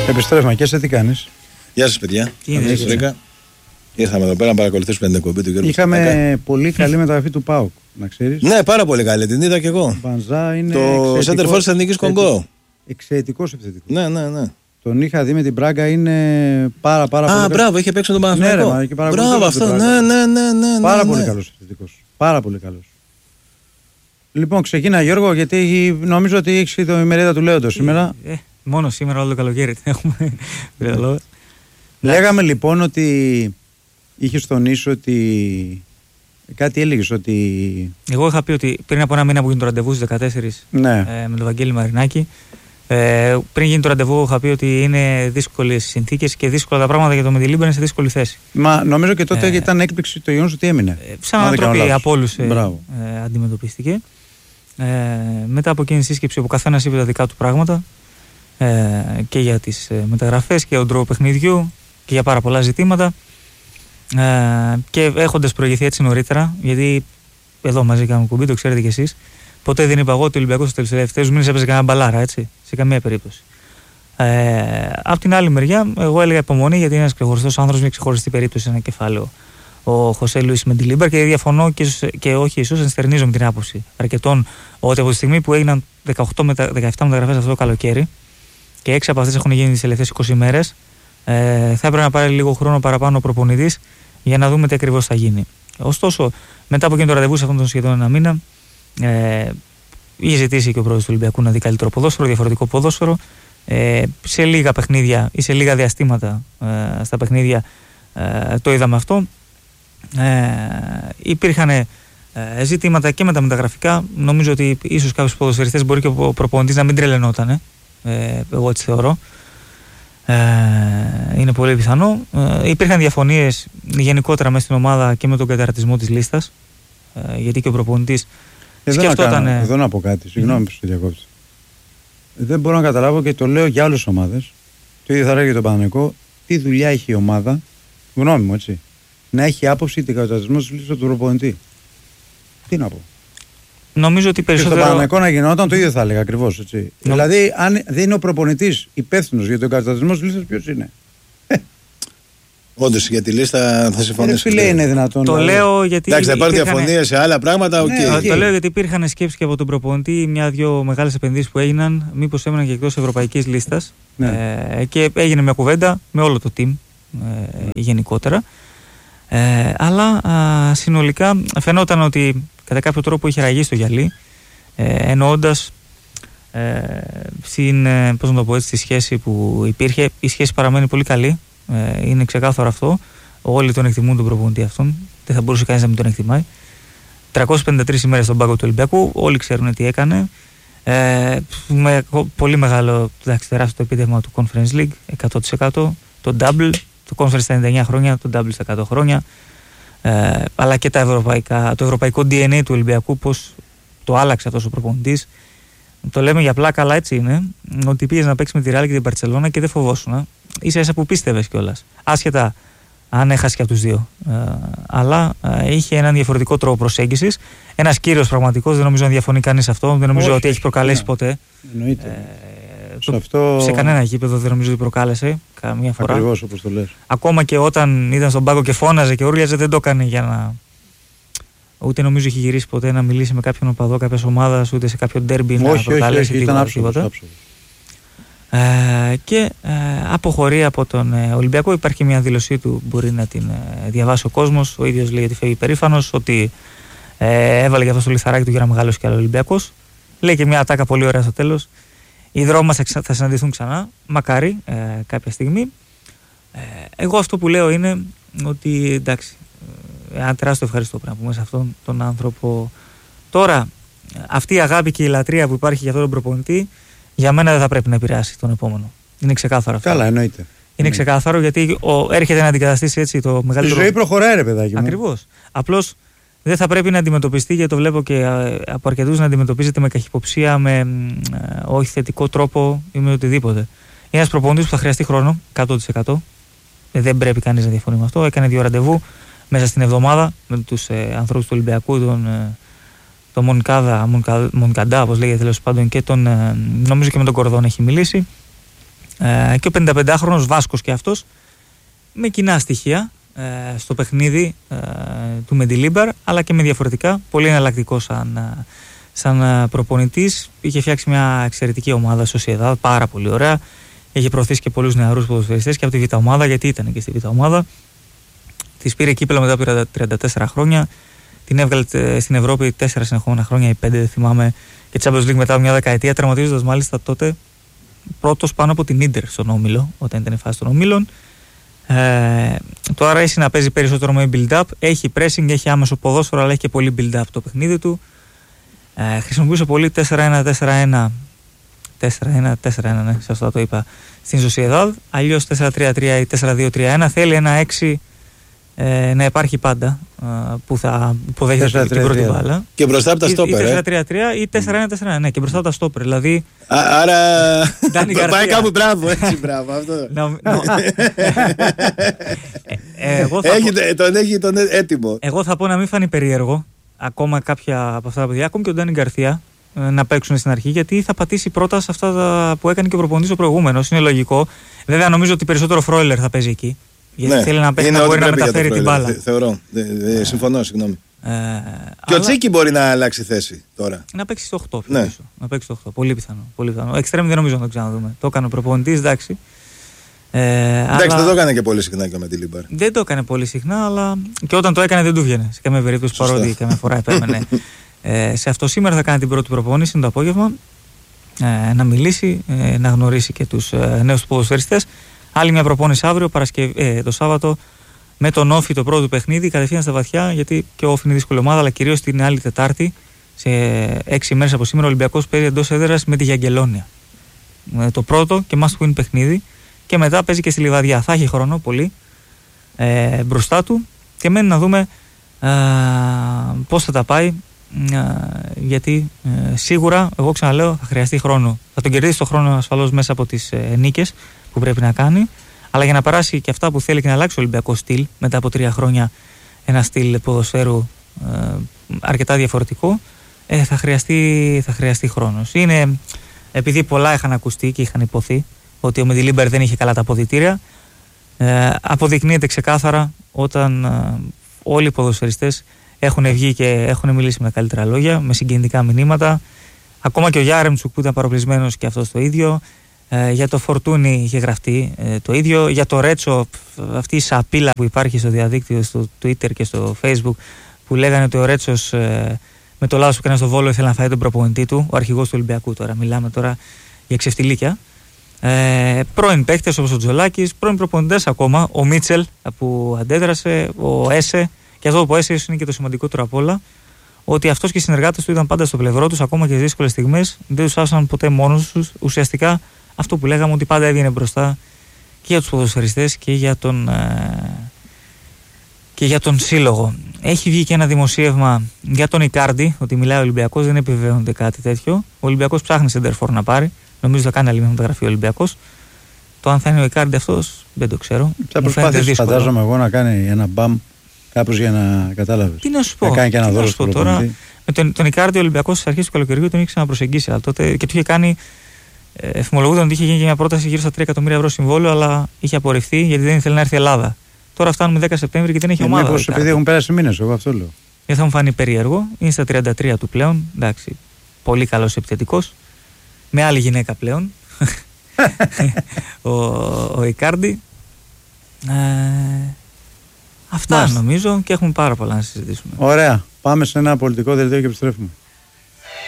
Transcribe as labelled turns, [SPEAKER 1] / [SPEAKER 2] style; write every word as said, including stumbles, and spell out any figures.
[SPEAKER 1] Επιστρέφουμε και σε τι κάνεις?
[SPEAKER 2] Γεια σας, παιδιά. Ήρθαμε εδώ πέρα να παρακολουθήσουμε την εκπομπή του Γιώργου.
[SPEAKER 1] Είχαμε
[SPEAKER 2] Στρέκα.
[SPEAKER 1] πολύ καλή μεταγραφή του ΠΑΟΚ, να ξέρεις.
[SPEAKER 2] Ναι, πάρα πολύ καλή, την είδα κι εγώ.
[SPEAKER 1] Μπανζά είναι.
[SPEAKER 2] Το center for της Εθνικής Κονγκό.
[SPEAKER 1] Εξαιρετικός επιθετικός.
[SPEAKER 2] Ναι, ναι, ναι.
[SPEAKER 1] Τον είχα δει με την Μπράγκα, είναι πάρα πάρα πολύ.
[SPEAKER 2] Α, μπράβο, είχε παίξει τον Παναθηναϊκό.
[SPEAKER 1] Ναι, ρε,
[SPEAKER 2] μπράβο, αυτό. Ναι, ναι, ναι, ναι.
[SPEAKER 1] Πάρα
[SPEAKER 2] ναι,
[SPEAKER 1] πολύ
[SPEAKER 2] ναι.
[SPEAKER 1] καλός επιθετικός. Πάρα πολύ καλός. Λοιπόν, ξεκίνα Γιώργο, γιατί έχει, νομίζω ότι έχει το ημερίδα του Λέοντο σήμερα.
[SPEAKER 3] Ε, ε, μόνο σήμερα όλο το καλοκαίρι την έχουμε.
[SPEAKER 1] Λέγαμε λοιπόν ότι είχες τονίσει ότι. Κάτι έλεγες ότι.
[SPEAKER 3] Εγώ είχα πει ότι πριν από ένα μήνα που γίνει το ραντεβού στις δεκατέσσερις
[SPEAKER 1] ναι.
[SPEAKER 3] ε, με τον Βαγγέλη Μαρινάκη, ε, πριν γίνει το ραντεβού, είχα πει ότι είναι δύσκολες συνθήκες και δύσκολα τα πράγματα για το Μεντιλίμπα, είναι σε δύσκολη θέση.
[SPEAKER 1] Μα νομίζω και τότε
[SPEAKER 3] ε,
[SPEAKER 1] ήταν έκπληξη το γεγονός ότι έμεινε.
[SPEAKER 3] Ε, σαν ανατροπή από όλους ε, ε, αντιμετωπίστηκε. Ε, μετά από εκείνη τη σύσκεψη, όπου καθένας είπε τα δικά του πράγματα ε, και για τις ε, μεταγραφές και για τον τρόπο παιχνιδιού και για πάρα πολλά ζητήματα. Ε, και έχοντας προηγηθεί έτσι νωρίτερα, γιατί εδώ μαζί κάνουμε κουμπί, το ξέρετε κι εσείς, ποτέ δεν είπα εγώ ότι ο Ολυμπιακός στους τελευταίους μήνες έπαιζε κανένα μπαλάρα, έτσι, σε καμία περίπτωση. Ε, απ' την άλλη μεριά, εγώ έλεγα υπομονή, γιατί είναι ένας ξεχωριστός άνθρωπος, μια ξεχωριστή περίπτωση, ένα κεφάλαιο, ο Χωσέ Λουίς Μεντιλίμπαρ, και διαφωνώ και, και όχι, ίσως ενστερνίζω με την άποψη αρκετών ότι από τη στιγμή που έγιναν δεκαοκτώ με δεκαεπτά μεταγραφές αυτό το καλοκαίρι και έξι από αυτές έχουν γίνει τις τελευταίες είκοσι μέρες, ε, θα έπρεπε να πάρει λίγο χρόνο παραπάνω ο προπονητής για να δούμε τι ακριβώς θα γίνει. Ωστόσο, μετά από εκείνο το ραντεβού σε αυτόν τον σχεδόν ένα μήνα, ε, είχε ζητήσει και ο πρόεδρος του Ολυμπιακού να δει καλύτερο ποδόσφαιρο, διαφορετικό ποδόσφαιρο. Ε, σε λίγα παιχνίδια ή σε λίγα διαστήματα ε, στα παιχνίδια ε, το είδαμε αυτό. Ε, υπήρχαν ε, ζητήματα και με τα μεταγραφικά. Νομίζω ότι ίσως κάποιους ποδοσφαιριστές μπορεί και ο προπονητής να μην τρελαινόταν. Ε, εγώ έτσι θεωρώ. Ε, είναι πολύ πιθανό. Ε, υπήρχαν διαφωνίες γενικότερα μέσα στην ομάδα και με τον καταρτισμό της λίστας. Ε, γιατί και ο προπονητής σκεφτόταν.
[SPEAKER 1] Ε, εδώ να πω κάτι, συγγνώμη που σου διακόψω. Δεν μπορώ να καταλάβω και το λέω για άλλες ομάδες. Το ίδιο θα έλεγε τον Παναθηναϊκό. Τι δουλειά έχει η ομάδα, γνώμη μου έτσι, να έχει άποψη την καταρτισμό της λίστας του προπονητή. Τι να πω.
[SPEAKER 3] Νομίζω ότι περισσότερο.
[SPEAKER 1] Και στο Παναθηναϊκό να γινόταν το ίδιο θα έλεγα ακριβώς. Έτσι. No. Δηλαδή, αν δεν είναι ο προπονητής υπεύθυνος για τον καταρτισμό της λίστας, ποιος είναι.
[SPEAKER 2] Όντως για τη λίστα θα συμφωνήσω.
[SPEAKER 1] Τι λέει είναι δυνατόν.
[SPEAKER 3] Το λέω γιατί.
[SPEAKER 2] Εντάξει, θα υπάρχουν διαφωνίες σε άλλα πράγματα. Okay.
[SPEAKER 3] Ναι, okay. Το λέω γιατί υπήρχαν σκέψεις και από τον προπονητή, μια-δυο μεγάλες επενδύσεις που έγιναν, μήπως έμεναν και εκτός ευρωπαϊκής λίστας. Ναι. Ε, και έγινε μια κουβέντα με όλο το team ε, γενικότερα. Ε, αλλά α, συνολικά φαινόταν ότι κατά κάποιο τρόπο είχε ραγίσει το γυαλί, ε, εννοώντας ε, στην, ε, πώς να το πω έτσι, στη σχέση που υπήρχε. Η σχέση παραμένει πολύ καλή. Ε, είναι ξεκάθαρο αυτό. Όλοι τον εκτιμούν τον προπονητή αυτόν. Δεν θα μπορούσε κανείς να μην τον εκτιμάει. τριακόσιες πενήντα τρεις ημέρες στον πάγκο του Ολυμπιακού. Όλοι ξέρουν τι έκανε. Ε, με πολύ μεγάλο, εντάξει, τεράστιο το επίτευγμα του Conference League, εκατό τοις εκατό. Το double, το Conference στα ενενήντα εννιά χρόνια, το double στα εκατό χρόνια. Ε, αλλά και τα ευρωπαϊκά, το ευρωπαϊκό ντι εν έι του Ολυμπιακού, πώς το άλλαξε αυτός ο προπονητής. Το λέμε για πλάκα, αλλά έτσι είναι. Ότι πήγες να παίξεις με τη Ρεάλ και την Μπαρτσελόνα και δεν φοβόσουν. Ίσα ίσα που πίστευες κιόλας. Άσχετα αν έχασε και από τους δύο. Ε, αλλά ε, είχε έναν διαφορετικό τρόπο προσέγγισης. Ένας κύριος πραγματικός, δεν νομίζω να διαφωνεί κανείς αυτό. Δεν νομίζω. Όχι, ότι έχει προκαλέσει ναι. ποτέ.
[SPEAKER 1] Εννοείται.
[SPEAKER 3] Ε,
[SPEAKER 1] σε, αυτό...
[SPEAKER 3] σε κανένα γήπεδο δεν νομίζω ότι προκάλεσε καμία φορά.
[SPEAKER 1] Ακριβώς όπως το λες.
[SPEAKER 3] Ακόμα και όταν ήταν στον πάγκο και φώναζε και ούρλιαζε, δεν το έκανε για να. Ούτε νομίζω έχει γυρίσει ποτέ να μιλήσει με κάποιον οπαδό κάποιας ομάδας, ούτε σε κάποιο ντέρμπι να προκαλέσει
[SPEAKER 1] όχι,
[SPEAKER 3] τίποτα. τίποτα. Ε, και ε, αποχωρεί από τον ε, Ολυμπιακό. Υπάρχει μια δήλωσή του, μπορεί να την ε, διαβάσει ο κόσμος. Ο ίδιος λέει ότι φεύγει περήφανος, ότι ε, έβαλε για αυτό το λιθαράκι του για να μεγαλώσει κι άλλο Ολυμπιακός. Λέει και μια ατάκα πολύ ωραία στο τέλος. Οι δρόμοι μας θα συναντηθούν ξανά, μακάρι ε, κάποια στιγμή. Ε, εγώ αυτό που λέω είναι ότι εντάξει, ένα τεράστιο ευχαριστώ πρέπει να πούμε σε αυτόν τον άνθρωπο. Τώρα, αυτή η αγάπη και η λατρεία που υπάρχει για αυτόν τον προπονητή, για μένα δεν θα πρέπει να επηρεάσει τον επόμενο. Είναι ξεκάθαρο αυτό.
[SPEAKER 1] Καλά, εννοείται. Είναι
[SPEAKER 3] εννοείται. ξεκάθαρο γιατί ο, έρχεται να αντικαταστήσει έτσι το μεγαλύτερο.
[SPEAKER 1] Η ζωή προχωράει, ρε παιδάκι μου.
[SPEAKER 3] Ακριβώς. Απλώς δεν θα πρέπει να αντιμετωπιστεί, γιατί το βλέπω και από αρκετούς να αντιμετωπίζεται με καχυποψία, με ε, όχι θετικό τρόπο ή με οτιδήποτε. Είναι ένας προπονητής που θα χρειαστεί χρόνο, εκατό τοις εκατό. Δεν πρέπει κανείς να διαφωνεί με αυτό. Έκανε δύο ραντεβού μέσα στην εβδομάδα με τους ε, ανθρώπους του Ολυμπιακού, τον, ε, τον Μονκάδα, Μονκα, Μονκαντά, όπως λέγεται τέλος πάντων, και τον, ε, νομίζω και με τον Κορδόν έχει μιλήσει. Ε, και ο πενηνταπεντάχρονος Βάσκος και αυτός, με κοινά στοιχεία ε, στο παιχνίδι ε, του Μεντιλίμπαρ, αλλά και με διαφορετικά. Πολύ εναλλακτικό σαν, ε, σαν προπονητής. Είχε φτιάξει μια εξαιρετική ομάδα στο Σοσιεδάδ, πάρα πολύ ωραία. Είχε προωθήσει και πολλούς νεαρούς ποδοσφαιριστές και από τη Β' ομάδα, γιατί ήταν και στη Β' ομάδα. Της πήρε κύπελλο μετά από τριάντα τέσσερα χρόνια. Την έβγαλε στην Ευρώπη τέσσερα συνεχόμενα χρόνια ή πέντε, δεν θυμάμαι, και Champions League μετά από μια δεκαετία, τραυματίζοντας μάλιστα τότε πρώτος πάνω από την Ίντερ στον όμιλο, όταν ήταν η φάση των ομίλων. Ε, το αρέσει να παίζει περισσότερο με build-up. Έχει pressing, έχει άμεσο ποδόσφαιρο, αλλά έχει και πολύ build-up το παιχνίδι του. Ε, χρησιμοποιούσε πολύ τέσσερα ένα τέσσερα ένα. τέσσερα ένα τέσσερα ένα, ναι, σωστά το είπα, στην Sociedad. Αλλιώς τέσσερα τρία τρία ή τέσσερα δύο τρία ένα. Θέλει ένα έξι ε, να υπάρχει πάντα, ε, που θα υποδέχεται την πρώτη μπάλα.
[SPEAKER 2] Και μπροστά από τα στόπερ. Ή
[SPEAKER 3] τέσσερα τρία τρία ή τέσσερα ένα τέσσερα ένα, ναι, και μπροστά από τα στόπερ. Δηλαδή.
[SPEAKER 2] Α, άρα. Πάει κάπου, μπράβο, έτσι, μπράβο. Αυτό. Τον έχει τον έτοιμο.
[SPEAKER 3] Εγώ θα πω να μην φανεί περίεργο ακόμα κάποια από αυτά τα παιδιά, ακόμη και ο Ντάνι Γκαρθία, να παίξουν στην αρχή, γιατί θα πατήσει πρώτα σε αυτά που έκανε και ο προπονητής ο προηγούμενος. Είναι λογικό. Βέβαια, νομίζω ότι περισσότερο Φρόιλερ θα παίζει εκεί. Γιατί
[SPEAKER 2] ναι,
[SPEAKER 3] θέλει να παίξει, να μπορεί να μεταφέρει την μπάλα.
[SPEAKER 2] Θεωρώ. Ε, συμφωνώ, συγγνώμη. Ε, και αλλά... ο Τσίκι μπορεί να αλλάξει θέση τώρα.
[SPEAKER 3] Να παίξει στο οκτώ. Ναι. Να παίξει στο οκτώ. Πολύ πιθανό. Πολύ πιθανό. Εξτρέμ δεν νομίζω να το ξαναδούμε. Το έκανε ο προπονητής, εντάξει. Ε,
[SPEAKER 2] εντάξει,
[SPEAKER 3] αλλά...
[SPEAKER 2] δεν το έκανε και πολύ συχνά και με τη Λίμπαρ.
[SPEAKER 3] Δεν το έκανε πολύ συχνά, αλλά και όταν το έκανε δεν του βγαίνει. Σε καμία περίπτωση, παρότι καμιά φορά επέμενε. Ε, σε αυτό σήμερα θα κάνει την πρώτη προπόνηση το απόγευμα, ε, να μιλήσει, ε, να γνωρίσει και τους ε, νέους ποδοσφαιριστές. Άλλη μια προπόνηση αύριο, Παρασκευ... ε, το Σάββατο, με τον Όφη το πρώτο παιχνίδι, κατευθείαν στα βαθιά, γιατί και ο Όφη είναι δύσκολη ομάδα, αλλά κυρίως την άλλη Τετάρτη, σε έξι μέρες από σήμερα, ο Ολυμπιακός παίζει εντός έδρας με τη Γιαγγελόνια. Ε, το πρώτο και must win παιχνίδι, και μετά παίζει και στη Λιβαδιά. Θα έχει χρόνο πολύ ε, μπροστά του, και μένει να δούμε ε, πώς θα τα πάει. Γιατί ε, σίγουρα, εγώ ξαναλέω, θα χρειαστεί χρόνο. Θα τον κερδίσει το χρόνο ασφαλώς μέσα από τις ε, νίκες που πρέπει να κάνει, αλλά για να περάσει και αυτά που θέλει και να αλλάξει ο Ολυμπιακός στυλ μετά από τρία χρόνια, ένα στυλ ποδοσφαίρου ε, αρκετά διαφορετικό, ε, θα, χρειαστεί, θα χρειαστεί χρόνος. Είναι, επειδή πολλά είχαν ακουστεί και είχαν υποθεί ότι ο Μεντιλίμπαρ δεν είχε καλά τα αποδυτήρια, ε, αποδεικνύεται ξεκάθαρα όταν ε, όλοι οι ποδοσφαιριστές έχουν βγει και έχουν μιλήσει με καλύτερα λόγια, με συγκινητικά μηνύματα. Ακόμα και ο Γιάρεμτσουκ που ήταν παροπλισμένος και αυτός το ίδιο. Ε, για το Φορτούνι είχε γραφτεί ε, το ίδιο. Για το Ρέτσο, αυτή η σαπίλα που υπάρχει στο διαδίκτυο, στο Twitter και στο Facebook, που λέγανε ότι ο Ρέτσος ε, με το λάθος που έκανε στο Βόλο ήθελε να φάει τον προπονητή του, ο αρχηγός του Ολυμπιακού τώρα. Μιλάμε τώρα για ξεφτιλίκια. Ε, πρώην παίκτες όπως ο Τζολάκης, πρώην προπονητές ακόμα, ο Μίτσελ που αντέδρασε, ο Έσε. Και αυτό που έσαι είναι και το σημαντικότερο απ' όλα, ότι αυτός και οι συνεργάτες του ήταν πάντα στο πλευρό τους, ακόμα και στις δύσκολες στιγμές, δεν τους άφησαν ποτέ μόνος τους. Ουσιαστικά αυτό που λέγαμε, ότι πάντα έβγαινε μπροστά και για τους ποδοσφαιριστές και για τον, ε, και για τον σύλλογο. Έχει βγει και ένα δημοσίευμα για τον Ικάρντι, ότι μιλάει ο Ολυμπιακός, δεν επιβεβαιώνεται κάτι τέτοιο. Ο Ολυμπιακός ψάχνει σεντερφόρ να πάρει, νομίζω θα κάνει άλλη μια μεταγραφή ο Ολυμπιακός. Το αν θα είναι ο Ικάρντι αυτός δεν το ξέρω.
[SPEAKER 1] Θα προσπαθήσει, φαντάζομαι εγώ, να κάνει ένα μπαμ. Κάπως για να κατάλαβες.
[SPEAKER 3] Τι να σου πω.
[SPEAKER 1] Να κάνει και ένα δώρο
[SPEAKER 3] στο τώρα. Με τον, τον Ικάρντι ο Ολυμπιακός στις αρχές του καλοκαιριού τον είχε ξαναπροσεγγίσει. Αλλά τότε και του είχε κάνει. Εφημολογούνταν ότι είχε γίνει μια πρόταση γύρω στα τρία εκατομμύρια ευρώ συμβόλαιο, αλλά είχε απορριφθεί γιατί δεν ήθελε να έρθει η Ελλάδα. Τώρα φτάνουμε δέκα Σεπτέμβρη και δεν έχει ομάδα.
[SPEAKER 1] Μήπως επειδή έχουν πέρασει μήνες, εγώ αυτό λέω.
[SPEAKER 3] Δεν θα μου φανεί περίεργο. Είναι στα τριάντα τρία του πλέον. Εντάξει. Πολύ καλός επιθετικός. Με άλλη γυναίκα πλέον. ο, ο Ικάρντι. Ε, Αυτά Μάλιστα. νομίζω, και έχουμε πάρα πολλά να συζητήσουμε.
[SPEAKER 1] Ωραία. Πάμε σε ένα πολιτικό δελτίο και επιστρέφουμε.